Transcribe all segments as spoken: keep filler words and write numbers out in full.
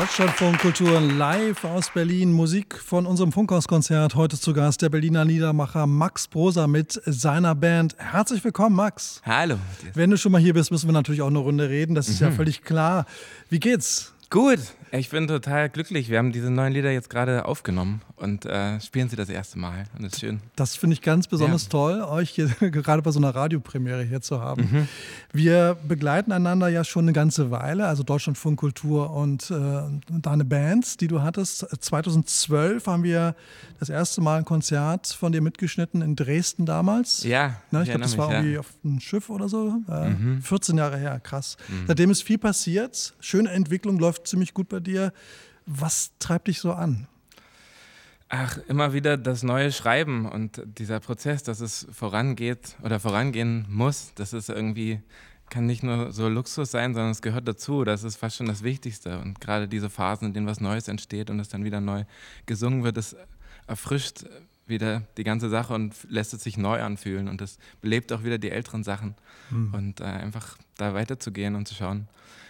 Deutschlandfunk Kultur live aus Berlin. Musik von unserem Funkhauskonzert. Heute zu Gast der Berliner Liedermacher Max Prosa mit seiner Band. Herzlich willkommen, Max. Hallo. Wenn du schon mal hier bist, müssen wir natürlich auch eine Runde reden. Das ist mhm. ja völlig klar. Wie geht's? Gut, ich bin total glücklich. Wir haben diese neuen Lieder jetzt gerade aufgenommen und äh, spielen sie das erste Mal. Und das ist schön. Das finde ich ganz besonders ja. toll, euch hier gerade bei so einer Radiopremiere hier zu haben. Mhm. Wir begleiten einander ja schon eine ganze Weile, also Deutschlandfunk Kultur und äh, deine Bands, die du hattest. zweitausendzwölf haben wir das erste Mal ein Konzert von dir mitgeschnitten in Dresden damals. Ja, Na, ich glaube, das mich, war ja. irgendwie auf einem Schiff oder so. Äh, mhm. vierzehn Jahre her, krass. Mhm. Seitdem ist viel passiert. Schöne Entwicklung, läuft ziemlich gut bei dir. Was treibt dich so an? Ach, immer wieder das neue Schreiben und dieser Prozess, dass es vorangeht oder vorangehen muss, das ist irgendwie, kann nicht nur so Luxus sein, sondern es gehört dazu. Das ist fast schon das Wichtigste. Und gerade diese Phasen, in denen was Neues entsteht und es dann wieder neu gesungen wird, das erfrischt wieder die ganze Sache und lässt es sich neu anfühlen. Und das belebt auch wieder die älteren Sachen. Mhm. Und äh, einfach da weiterzugehen und zu schauen,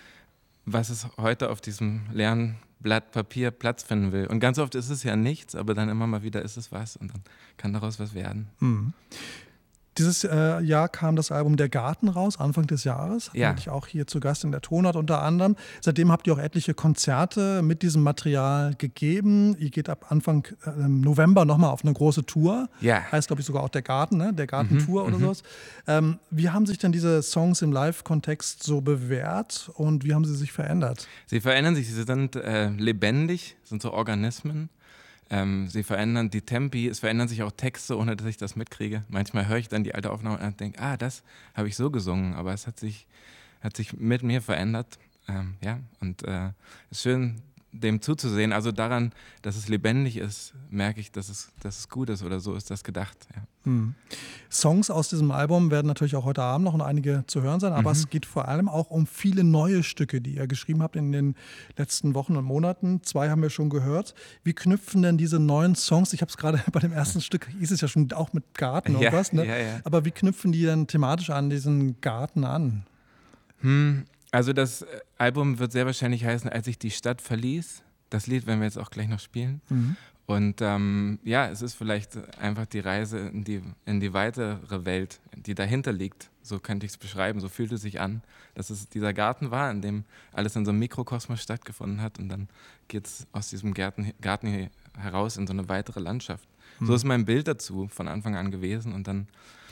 was es heute auf diesem leeren Blatt Papier Platz finden will. Und ganz oft ist es ja nichts, aber dann immer mal wieder ist es was und dann kann daraus was werden. Mhm. Dieses äh, Jahr kam das Album Der Garten raus, Anfang des Jahres. Ja. Hatte ich auch hier zu Gast in der Tonart unter anderem. Seitdem habt ihr auch etliche Konzerte mit diesem Material gegeben. Ihr geht ab Anfang äh, November nochmal auf eine große Tour. Ja. Heißt, glaube ich, sogar auch Der Garten, ne? Der Gartentour mhm, oder mhm. sowas. Ähm, wie haben sich denn diese Songs im Live-Kontext so bewährt und wie haben sie sich verändert? Sie verändern sich, sie sind äh, lebendig, sind so Organismen. Ähm, sie verändern die Tempi, es verändern sich auch Texte, ohne dass ich das mitkriege. Manchmal höre ich dann die alte Aufnahme und denke, ah, das habe ich so gesungen, aber es hat sich, hat sich mit mir verändert. Ähm, ja, und es äh, ist schön, dem zuzusehen. Also daran, dass es lebendig ist, merke ich, dass es, dass es gut ist oder so ist das gedacht. Ja. Hm. Songs aus diesem Album werden natürlich auch heute Abend noch und einige zu hören sein, aber mhm. es geht vor allem auch um viele neue Stücke, die ihr geschrieben habt in den letzten Wochen und Monaten. Zwei haben wir schon gehört. Wie knüpfen denn diese neuen Songs, ich habe es gerade bei dem ersten Stück, hieß es ja schon auch mit Garten und ja, was, ne? Ja, ja. Aber wie knüpfen die denn thematisch an diesen Garten an? Hm. Also das Album wird sehr wahrscheinlich heißen, als ich die Stadt verließ. Das Lied werden wir jetzt auch gleich noch spielen. Mhm. Und ähm, ja, es ist vielleicht einfach die Reise in die, in die weitere Welt, die dahinter liegt. So könnte ich es beschreiben, so fühlt es sich an, dass es dieser Garten war, in dem alles in so einem Mikrokosmos stattgefunden hat. Und dann geht es aus diesem Garten, Garten hier heraus in so eine weitere Landschaft. Mhm. So ist mein Bild dazu von Anfang an gewesen. Und dann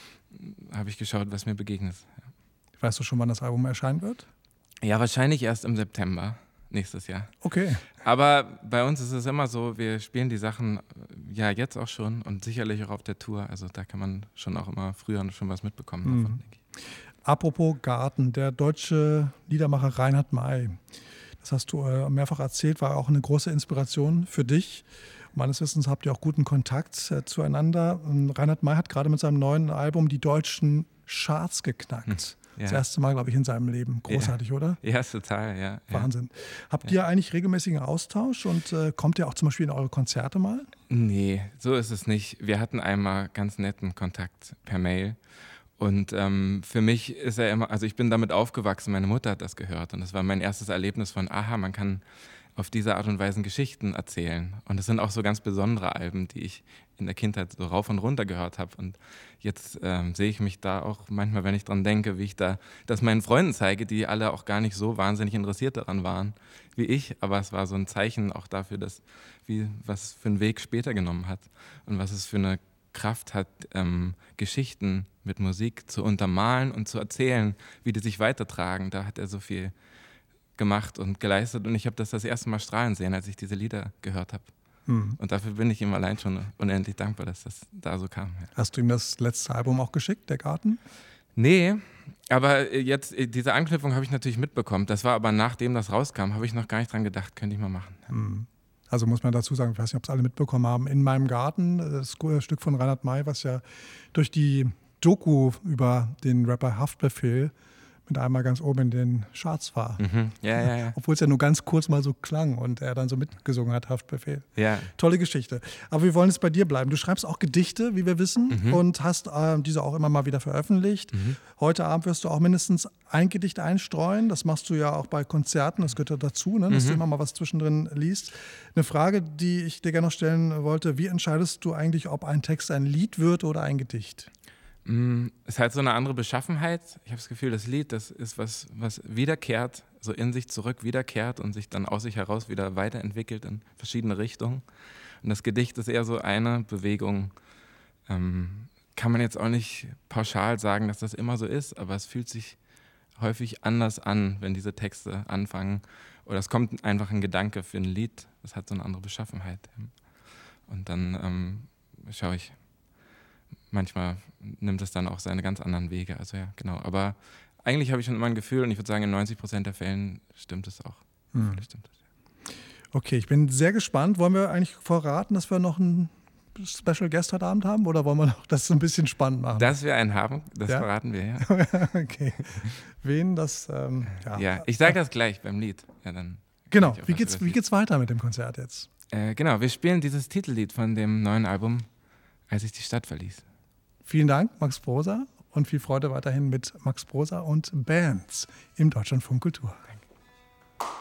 habe ich geschaut, was mir begegnet. Weißt du schon, wann das Album erscheinen wird? Ja, wahrscheinlich erst im September nächstes Jahr. Okay. Aber bei uns ist es immer so, wir spielen die Sachen ja jetzt auch schon und sicherlich auch auf der Tour. Also da kann man schon auch immer früher schon was mitbekommen mhm. davon, denke ich. Apropos Garten, der deutsche Liedermacher Reinhard May, das hast du äh, mehrfach erzählt, war auch eine große Inspiration für dich. Meines Wissens habt ihr auch guten Kontakt äh, zueinander. Und Reinhard May hat gerade mit seinem neuen Album die deutschen Charts geknackt. Hm. Ja. Das erste Mal, glaube ich, in seinem Leben. Großartig, ja. oder? Ja, total, ja. Wahnsinn. Ja. Habt ja. ihr eigentlich regelmäßigen Austausch und äh, kommt ihr auch zum Beispiel in eure Konzerte mal? Nee, so ist es nicht. Wir hatten einmal ganz netten Kontakt per Mail. Und ähm, für mich ist er immer, also ich bin damit aufgewachsen, meine Mutter hat das gehört. Und das war mein erstes Erlebnis von, aha, man kann auf diese Art und Weise Geschichten erzählen. Und es sind auch so ganz besondere Alben, die ich in der Kindheit so rauf und runter gehört habe. Und jetzt ähm, sehe ich mich da auch manchmal, wenn ich dran denke, wie ich da das meinen Freunden zeige, die alle auch gar nicht so wahnsinnig interessiert daran waren wie ich. Aber es war so ein Zeichen auch dafür, dass wie was für einen Weg später genommen hat und was es für eine Kraft hat, ähm, Geschichten mit Musik zu untermalen und zu erzählen, wie die sich weitertragen. Da hat er so viel gemacht und geleistet und ich habe das das erste Mal strahlen sehen, als ich diese Lieder gehört habe. Mhm. Und dafür bin ich ihm allein schon unendlich dankbar, dass das da so kam. Ja. Hast du ihm das letzte Album auch geschickt, Der Garten? Nee, aber jetzt, diese Anknüpfung habe ich natürlich mitbekommen. Das war aber nachdem das rauskam, habe ich noch gar nicht dran gedacht, könnte ich mal machen. Ja. Mhm. Also muss man dazu sagen, ich weiß nicht, ob es alle mitbekommen haben, In meinem Garten, das Stück von Reinhard May, was ja durch die Doku über den Rapper Haftbefehl und einmal ganz oben in den Charts war. Mhm. Ja, ja, ja. Obwohl es ja nur ganz kurz mal so klang und er dann so mitgesungen hat, Haftbefehl. Ja. Tolle Geschichte. Aber wir wollen jetzt bei dir bleiben. Du schreibst auch Gedichte, wie wir wissen, Mhm. und hast äh, diese auch immer mal wieder veröffentlicht. Mhm. Heute Abend wirst du auch mindestens ein Gedicht einstreuen. Das machst du ja auch bei Konzerten, das gehört ja dazu, ne? Dass Mhm. du immer mal was zwischendrin liest. Eine Frage, die ich dir gerne noch stellen wollte, wie entscheidest du eigentlich, ob ein Text ein Lied wird oder ein Gedicht? Mm, Es ist halt so eine andere Beschaffenheit. Ich habe das Gefühl, das Lied, das ist was, was wiederkehrt, so in sich zurück wiederkehrt und sich dann aus sich heraus wieder weiterentwickelt in verschiedene Richtungen. Und das Gedicht ist eher so eine Bewegung. Ähm, kann man jetzt auch nicht pauschal sagen, dass das immer so ist, aber es fühlt sich häufig anders an, wenn diese Texte anfangen. Oder es kommt einfach ein Gedanke für ein Lied, das hat so eine andere Beschaffenheit. Und dann ähm, schaue ich, manchmal nimmt es dann auch seine ganz anderen Wege. Also ja, genau. Aber eigentlich habe ich schon immer ein Gefühl und ich würde sagen, in neunzig Prozent der Fällen stimmt es auch. Hm. Stimmt es, ja. Okay, ich bin sehr gespannt. Wollen wir eigentlich verraten, dass wir noch einen Special Guest heute Abend haben oder wollen wir noch das so ein bisschen spannend machen? Dass wir einen haben, das Ja? verraten wir, ja. Okay. Wen das, ähm, ja. Ja, ich sage das gleich beim Lied. Ja, dann Genau, kann ich auch wie was geht's, über das wie Lied- geht's weiter mit dem Konzert jetzt? Äh, genau, wir spielen dieses Titellied von dem neuen Album, Als ich die Stadt verließ. Vielen Dank, Max Prosa, und viel Freude weiterhin mit Max Prosa und Bands im Deutschlandfunk Kultur.